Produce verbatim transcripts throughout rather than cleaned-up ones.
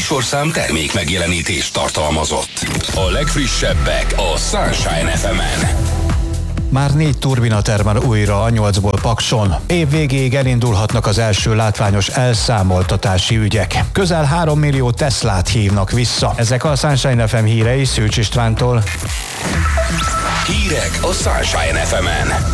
műsorszám termék megjelenítést tartalmazott. A legfrissebbek a Sunshine ef emen. Már négy turbina termel újra a nyolcból Pakson. Év végéig elindulhatnak az első látványos elszámoltatási ügyek. Közel három millió Teslát hívnak vissza. Ezek a Sunshine ef em hírei Szűcs Istvántól. Hírek a Sunshine ef emen.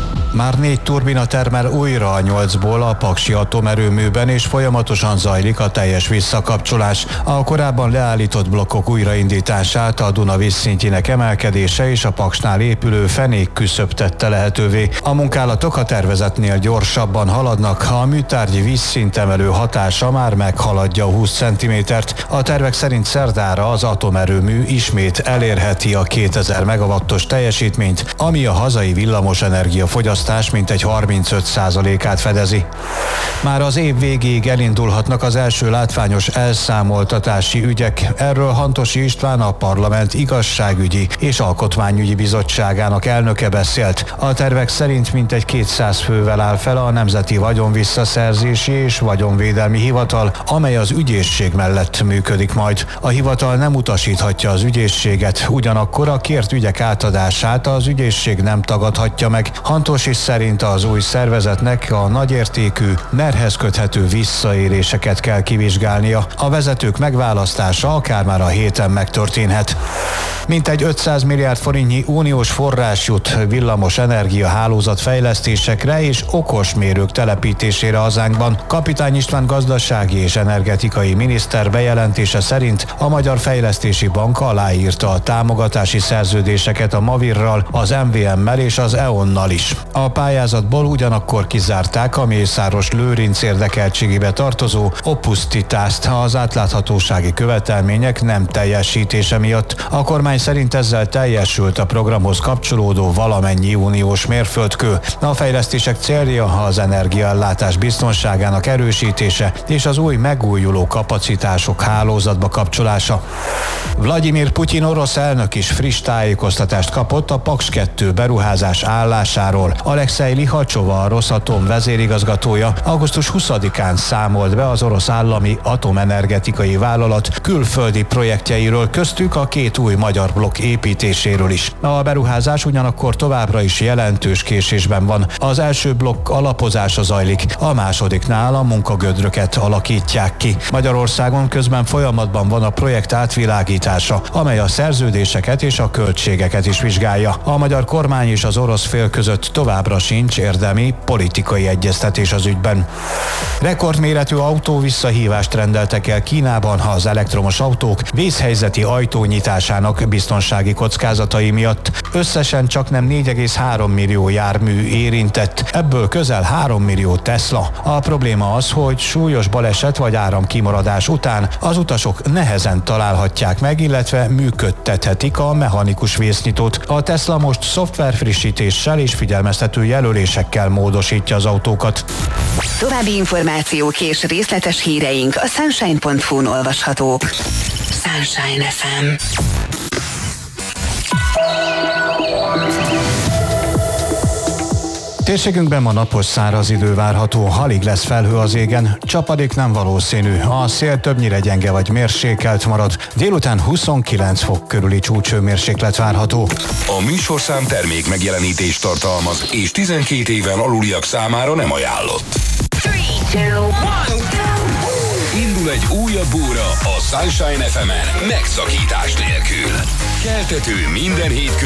Már négy turbina termel újra a nyolcból a paksi atomerőműben, és folyamatosan zajlik a teljes visszakapcsolás. A korábban leállított blokkok újraindítását a Duna vízszintjének emelkedése és a Paksnál épülő fenék küszöb tette lehetővé. A munkálatok a tervezetnél gyorsabban haladnak, a műtárgyi vízszintemelő hatása már meghaladja a húsz centimétert. A tervek szerint szerdára az atomerőmű ismét elérheti a kétezer megawattos teljesítményt, ami a hazai villamosenergia fogyasztás mintegy harmincöt százalékát fedezi. Már az év végéig elindulhatnak az első látványos elszámoltatási ügyek. Erről Hantosi István, a Parlament Igazságügyi és Alkotmányügyi Bizottságának elnöke beszélt. A tervek szerint mintegy kétszáz fővel áll fel a Nemzeti Vagyonvisszaszerzési és Vagyonvédelmi Hivatal, amely az ügyészség mellett működik majd. A hivatal nem utasíthatja az ügyészséget, ugyanakkor a kért ügyek átadását az ügyészség nem tagadhatja meg. Hantosi szerint az új szervezetnek a nagyértékű, nerhez köthető visszaéléseket kell kivizsgálnia. A vezetők megválasztása akár már a héten megtörténhet. Mintegy ötszáz milliárd forintnyi uniós forrás jut villamos energia hálózat fejlesztésekre és okos mérők telepítésére hazánkban. Kapitány István gazdasági és energetikai miniszter bejelentése szerint a Magyar Fejlesztési Bank aláírta a támogatási szerződéseket a Mavirral, az em vé emmel és az é o ennal is. A pályázatból ugyanakkor kizárták a Mészáros Lőrinc érdekeltségébe tartozó Opusztitást az átláthatósági követelmények nem teljesítése miatt. A kormány szerint ezzel teljesült a programhoz kapcsolódó valamennyi uniós mérföldkő. A fejlesztések célja az energiaellátás biztonságának erősítése és az új megújuló kapacitások hálózatba kapcsolása. Vladimir Putyin orosz elnök is friss tájékoztatást kapott a Paks kettő beruházás állásáról. Alexei Lihacsova, a Rosatom vezérigazgatója augusztus huszadikán számolt be az orosz állami atomenergetikai vállalat külföldi projektjeiről, köztük a két új magyar blokk építéséről is. A beruházás ugyanakkor továbbra is jelentős késésben van. Az első blokk alapozása zajlik, a másodiknál a munkagödröket alakítják ki. Magyarországon közben folyamatban van a projekt átvilágítása, amely a szerződéseket és a költségeket is vizsgálja. A magyar kormány és az orosz fél között továbbra sincs érdemi politikai egyeztetés az ügyben. Rekordméretű autó visszahívást rendeltek el Kínában az elektromos autók vészhelyzeti ajtónyitásának biztonsági kockázatai miatt. Összesen csaknem négy egész három millió jármű érintett, ebből közel három millió Tesla. A probléma az, hogy súlyos baleset vagy áramkimaradás után az utasok nehezen találhatják meg, illetve működtethetik a mechanikus vésznyitót. A Tesla most szoftverfrissítéssel és figyelmeztető jelölésekkel módosítja az autókat. További információk és részletes híreink a sunshine pont hu-n olvashatók. Sunshine ef em. Térségünkben ma napos száraz idő várható, alig lesz felhő az égen, csapadék nem valószínű, a szél többnyire gyenge vagy mérsékelt marad, délután huszonkilenc fok körüli csúcshőmérséklet várható. A műsorszám termék megjelenítést tartalmaz, és tizenkét éven aluliak számára nem ajánlott. három, kettő, egy, indul egy újabb óra a Sunshine ef emen megszakítás nélkül. Keltető minden hétköznap